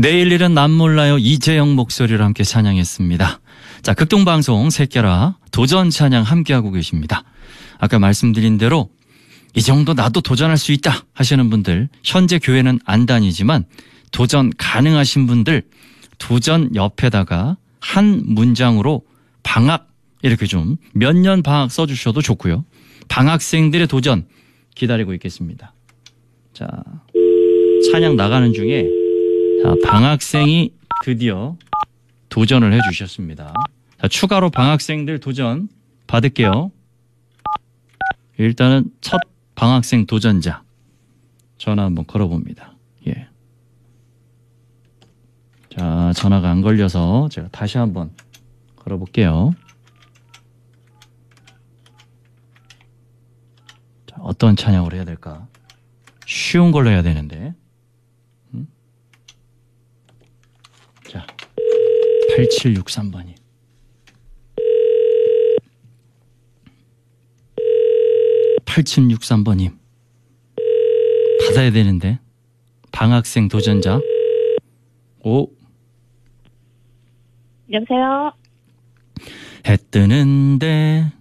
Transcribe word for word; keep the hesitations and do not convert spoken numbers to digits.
내일 일은 남 몰라요. 이재영 목소리로 함께 찬양했습니다. 자, 극동방송 새끼라 도전 찬양 함께하고 계십니다. 아까 말씀드린 대로 이 정도 나도 도전할 수 있다 하시는 분들, 현재 교회는 안 다니지만 도전 가능하신 분들 도전 옆에다가 한 문장으로 방학 이렇게 좀 몇 년 방학 써주셔도 좋고요. 방학생들의 도전 기다리고 있겠습니다. 자, 찬양 나가는 중에 자, 방학생이 드디어 도전을 해주셨습니다. 자, 추가로 방학생들 도전 받을게요. 일단은 첫 방학생 도전자 전화 한번 걸어봅니다. 예. 자, 전화가 안 걸려서 제가 다시 한번 걸어볼게요. 자, 어떤 찬양으로 해야 될까? 쉬운 걸로 해야 되는데. 음? 자, 팔칠육삼 번이. 팔칠육삼 번님. 받아야 되는데. 방학생 도전자. 오. 여보세요? 해 뜨는데